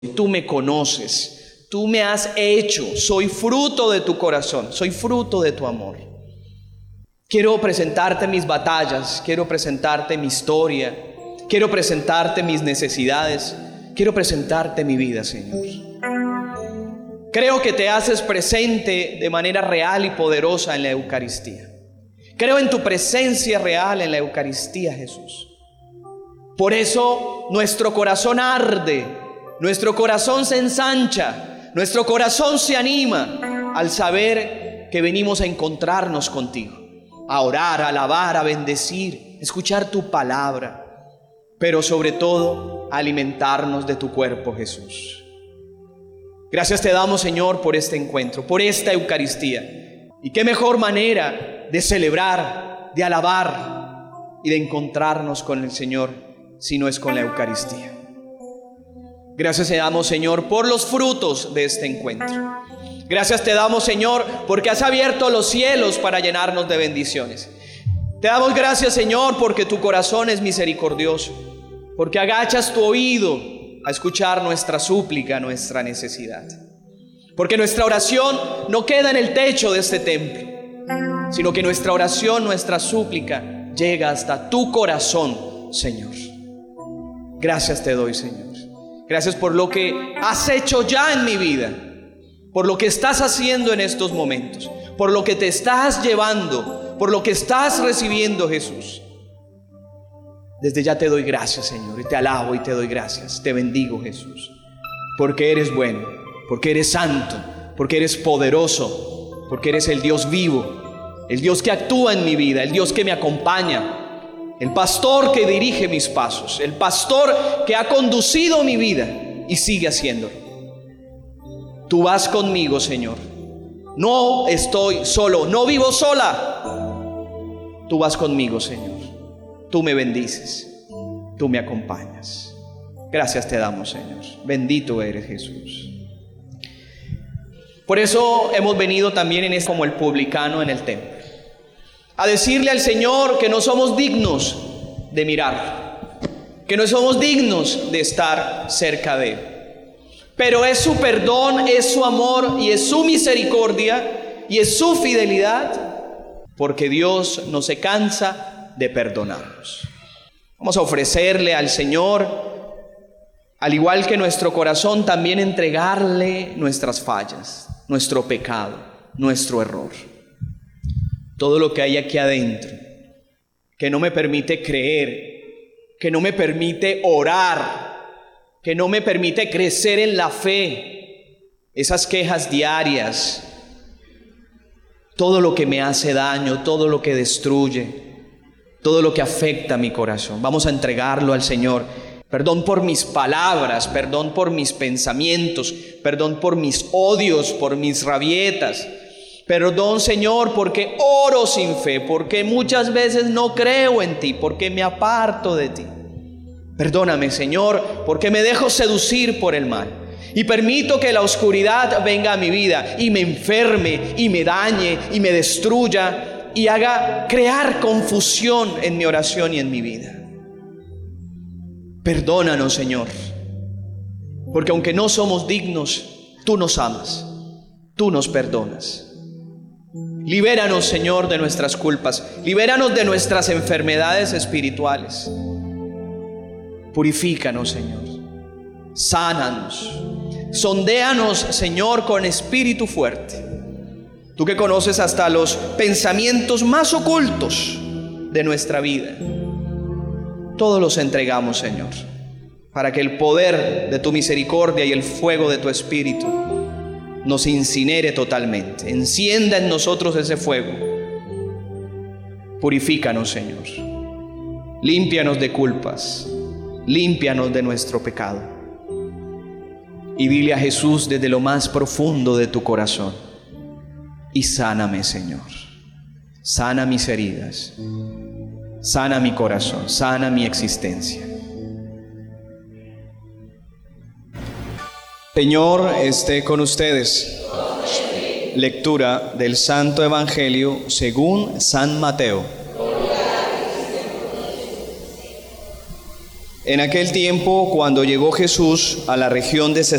Tú me conoces, tú me has hecho, soy fruto de tu corazón, soy fruto de tu amor. Quiero presentarte mis batallas, quiero presentarte mi historia, quiero presentarte mis necesidades, quiero presentarte mi vida, Señor. Creo que te haces presente de manera real y poderosa en la Eucaristía. Creo en tu presencia real en la Eucaristía, Jesús. Por eso nuestro corazón arde, nuestro corazón se ensancha, nuestro corazón se anima al saber que venimos a encontrarnos contigo, a orar, a alabar, a bendecir, escuchar tu palabra, pero sobre todo a alimentarnos de tu cuerpo, Jesús. Gracias te damos, Señor, por este encuentro, por esta Eucaristía. Y qué mejor manera de celebrar, de alabar y de encontrarnos con el Señor si no es con la Eucaristía. Gracias te damos, Señor, por los frutos de este encuentro. Gracias te damos, Señor, porque has abierto los cielos para llenarnos de bendiciones. Te damos gracias, Señor, porque tu corazón es misericordioso, porque agachas tu oído a escuchar nuestra súplica, nuestra necesidad. Porque nuestra oración no queda en el techo de este templo, sino que nuestra oración, nuestra súplica llega hasta tu corazón, Señor. Gracias te doy, Señor. Gracias por lo que has hecho ya en mi vida, por lo que estás haciendo en estos momentos, por lo que te estás llevando, por lo que estás recibiendo, Jesús. Desde ya te doy gracias, Señor, y te alabo y te doy gracias. Te bendigo, Jesús, porque eres bueno, porque eres santo, porque eres poderoso, porque eres el Dios vivo, el Dios que actúa en mi vida, el Dios que me acompaña, el pastor que dirige mis pasos, el pastor que ha conducido mi vida y sigue haciéndolo. Tú vas conmigo, Señor. No estoy solo, no vivo sola. Tú vas conmigo, Señor. Tú me bendices, tú me acompañas. Gracias te damos, Señor. Bendito eres, Jesús. Por eso hemos venido también en como el publicano en el templo, a decirle al Señor que no somos dignos de mirar, que no somos dignos de estar cerca de Él. Pero es su perdón, es su amor y es su misericordia y es su fidelidad, porque Dios no se cansa de perdonarnos. Vamos a ofrecerle al Señor, al igual que nuestro corazón, también entregarle nuestras fallas, nuestro pecado, nuestro error. Todo lo que hay aquí adentro, que no me permite creer, que no me permite orar, que no me permite crecer en la fe, esas quejas diarias, todo lo que me hace daño, todo lo que destruye, todo lo que afecta a mi corazón. Vamos a entregarlo al Señor. Perdón por mis palabras, perdón por mis pensamientos, perdón por mis odios, por mis rabietas. Perdón, Señor, porque oro sin fe, porque muchas veces no creo en ti, porque me aparto de ti. Perdóname, Señor, porque me dejo seducir por el mal y permito que la oscuridad venga a mi vida y me enferme y me dañe y me destruya y haga crear confusión en mi oración y en mi vida. Perdónanos, Señor, porque aunque no somos dignos, tú nos amas, tú nos perdonas. Libéranos, Señor, de nuestras culpas, libéranos de nuestras enfermedades espirituales. Purifícanos, Señor, sánanos, sondéanos, Señor, con espíritu fuerte. Tú que conoces hasta los pensamientos más ocultos de nuestra vida, todos los entregamos, Señor, para que el poder de tu misericordia y el fuego de tu espíritu nos incinere totalmente. Encienda en nosotros ese fuego. Purifícanos, Señor. Límpianos de culpas. Límpianos de nuestro pecado. Y dile a Jesús desde lo más profundo de tu corazón: y sáname, Señor. Sana mis heridas. Sana mi corazón. Sana mi existencia. Señor esté con ustedes. Lectura del Santo Evangelio según San Mateo. En aquel tiempo, cuando llegó Jesús a la región de